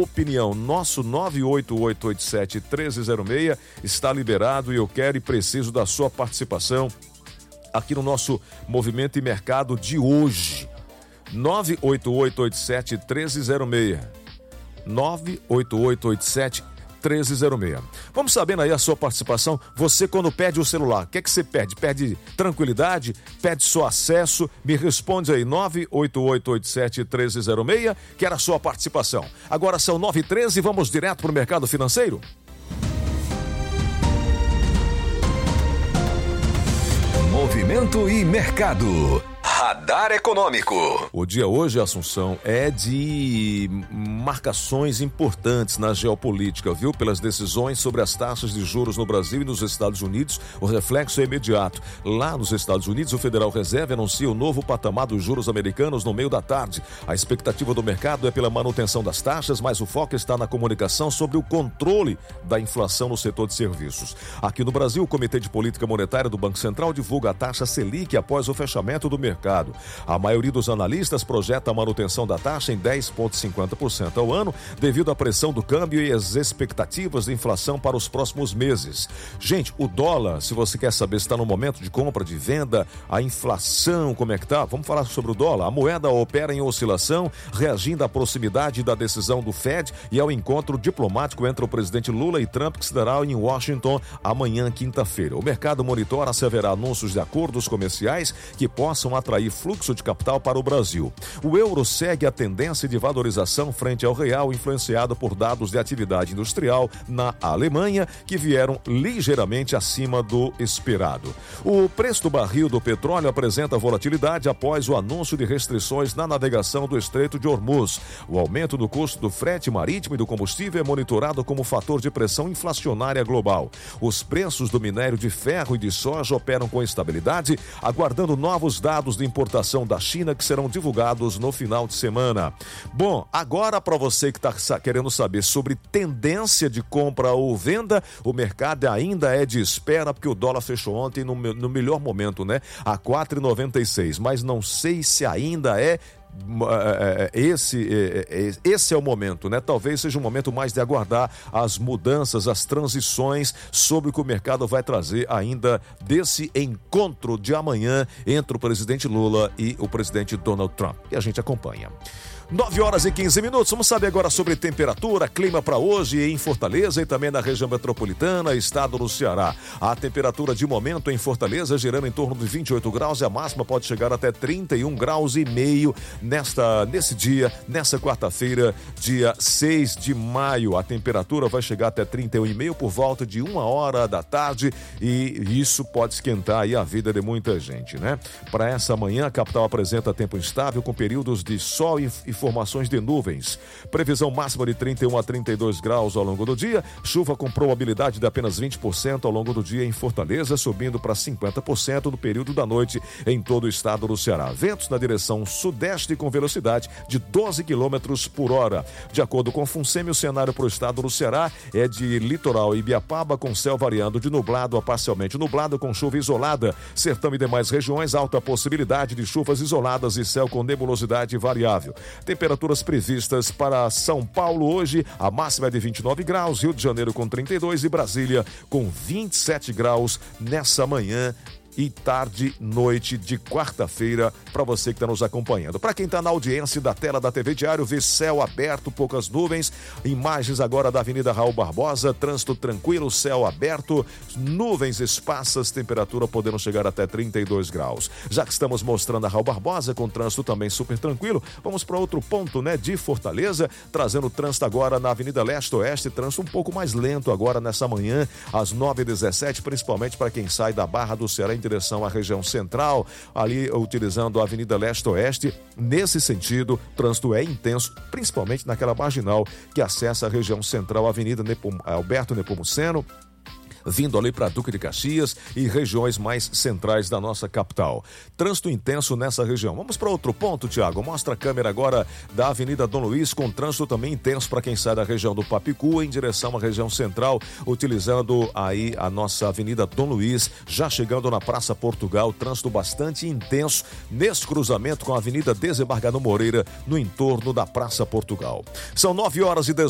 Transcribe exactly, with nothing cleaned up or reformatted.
opinião. Nosso nove oito oito oito sete um três zero seis está liberado e eu quero e preciso da sua participação aqui no nosso Movimento e Mercado de hoje. nove oito oito oito sete um três zero seis. nove oito oito oito sete um três zero seis. Vamos sabendo aí a sua participação. Você, quando perde o celular, o que é que você perde? Perde tranquilidade? Perde só acesso? Me responde aí, nove oito oito oito sete um três zero seis, que era a sua participação. Agora são nove e treze, vamos direto para o mercado financeiro? Movimento e mercado. Radar Econômico. O dia hoje, Assunção, é de marcações importantes na geopolítica, viu? Pelas decisões sobre as taxas de juros no Brasil e nos Estados Unidos, o reflexo é imediato. Lá nos Estados Unidos, o Federal Reserve anuncia o novo patamar dos juros americanos no meio da tarde. A expectativa do mercado é pela manutenção das taxas, mas o foco está na comunicação sobre o controle da inflação no setor de serviços. Aqui no Brasil, o Comitê de Política Monetária do Banco Central divulga a taxa Selic após o fechamento do mercado. A maioria dos analistas projeta a manutenção da taxa em dez vírgula cinquenta por cento ao ano, devido à pressão do câmbio e às expectativas de inflação para os próximos meses. Gente, o dólar, se você quer saber se está no momento de compra, de venda, a inflação, como é que tá? Vamos falar sobre o dólar. A moeda opera em oscilação, reagindo à proximidade da decisão do Fed e ao encontro diplomático entre o presidente Lula e Trump, que se dará em Washington amanhã, quinta-feira. O mercado monitora se haverá anúncios de acordos comerciais que possam atrair fluxo de capital para o Brasil. O euro segue a tendência de valorização frente ao real, influenciado por dados de atividade industrial na Alemanha, que vieram ligeiramente acima do esperado. O preço do barril do petróleo apresenta volatilidade após o anúncio de restrições na navegação do Estreito de Hormuz. O aumento do custo do frete marítimo e do combustível é monitorado como fator de pressão inflacionária global. Os preços do minério de ferro e de soja operam com estabilidade, aguardando novos dados de importação da China que serão divulgados no final de semana. Bom, agora para você que está querendo saber sobre tendência de compra ou venda, o mercado ainda é de espera, porque o dólar fechou ontem no, no melhor momento, né? A quatro reais e noventa e seis, mas não sei se ainda é Esse, esse é o momento, né? Talvez seja um momento mais de aguardar as mudanças, as transições sobre o que o mercado vai trazer ainda desse encontro de amanhã entre o presidente Lula e o presidente Donald Trump, que a gente acompanha. nove horas e quinze minutos, vamos saber agora sobre temperatura, clima para hoje em Fortaleza e também na região metropolitana, estado do Ceará. A temperatura de momento em Fortaleza girando em torno de vinte e oito graus e a máxima pode chegar até trinta e um graus e meio nesta, nesse dia, nessa quarta-feira, dia seis de maio. A temperatura vai chegar até trinta e um e meio por volta de uma hora da tarde e isso pode esquentar aí a vida de muita gente, né? Para essa manhã, a capital apresenta tempo instável com períodos de sol e formações de nuvens. Previsão máxima de trinta e um a trinta e dois graus ao longo do dia. Chuva com probabilidade de apenas vinte por cento ao longo do dia em Fortaleza, subindo para cinquenta por cento no período da noite em todo o estado do Ceará. Ventos na direção sudeste com velocidade de doze quilômetros por hora. De acordo com o FUNSEMI, o cenário para o estado do Ceará é de litoral Ibiapaba com céu variando de nublado a parcialmente nublado com chuva isolada. Sertão e demais regiões, alta possibilidade de chuvas isoladas e céu com nebulosidade variável. Temperaturas previstas para São Paulo hoje, a máxima é de vinte e nove graus, Rio de Janeiro com trinta e dois e Brasília com vinte e sete graus nessa manhã e tarde, noite de quarta-feira, para você que está nos acompanhando. Para quem está na audiência da tela da T V Diário, vê céu aberto, poucas nuvens, imagens agora da Avenida Raul Barbosa, trânsito tranquilo, céu aberto, nuvens esparsas, temperatura podendo chegar até trinta e dois graus. Já que estamos mostrando a Raul Barbosa com trânsito também super tranquilo, vamos para outro ponto, né, de Fortaleza, trazendo trânsito agora na Avenida Leste-Oeste, trânsito um pouco mais lento agora nessa manhã, às nove e dezessete, principalmente para quem sai da Barra do Ceará em direção à região central, ali utilizando a Avenida Leste-Oeste. Nesse sentido, trânsito é intenso, principalmente naquela marginal que acessa a região central, Avenida Nepom- Alberto Nepomuceno, vindo ali para Duque de Caxias e regiões mais centrais da nossa capital. Trânsito intenso nessa região. Vamos para outro ponto, Tiago. Mostra a câmera agora da Avenida Dom Luiz, com trânsito também intenso para quem sai da região do Papicu em direção à região central, utilizando aí a nossa Avenida Dom Luiz, já chegando na Praça Portugal, trânsito bastante intenso nesse cruzamento com a Avenida Desembargador Moreira, no entorno da Praça Portugal. São nove horas e